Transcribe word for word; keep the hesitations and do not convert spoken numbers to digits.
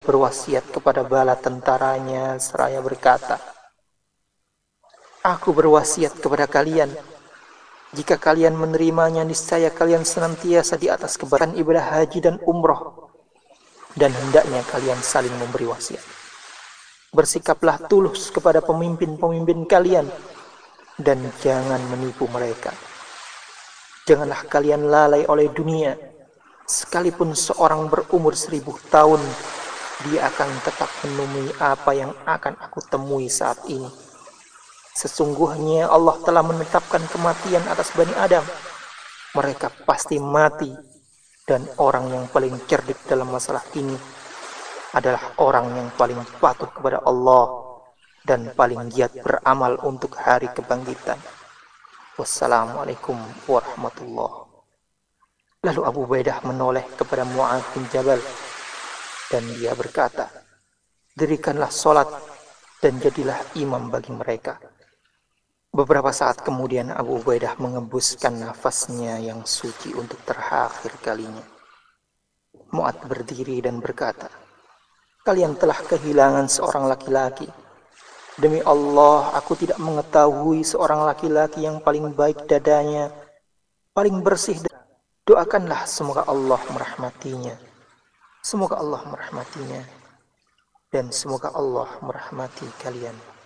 berwasiat kepada bala tentaranya seraya berkata, "Aku berwasiat kepada kalian, jika kalian menerimanya niscaya kalian senantiasa di atas kebaikan ibadah haji dan umroh, dan hendaknya kalian saling memberi wasiat. Bersikaplah tulus kepada pemimpin-pemimpin kalian, dan jangan menipu mereka. Janganlah kalian lalai oleh dunia, sekalipun seorang berumur seribu tahun, dia akan tetap menemui apa yang akan aku temui saat ini. Sesungguhnya Allah telah menetapkan kematian atas Bani Adam. Mereka pasti mati, dan orang yang paling cerdik dalam masalah ini adalah orang yang paling patuh kepada Allah dan paling giat beramal untuk hari kebangkitan. Wassalamualaikum warahmatullahi." Lalu Abu Ubaidah menoleh kepada Mu'adz bin Jabal dan dia berkata, "Dirikanlah solat dan jadilah imam bagi mereka." Beberapa saat kemudian Abu Ubaidah mengembuskan nafasnya yang suci untuk terakhir kalinya. Mu'adz berdiri dan berkata, "Kalian telah kehilangan seorang laki-laki. Demi Allah, aku tidak mengetahui seorang laki-laki yang paling baik dadanya, paling bersih. Doakanlah semoga Allah merahmatinya. Semoga Allah merahmatinya. Dan semoga Allah merahmati kalian."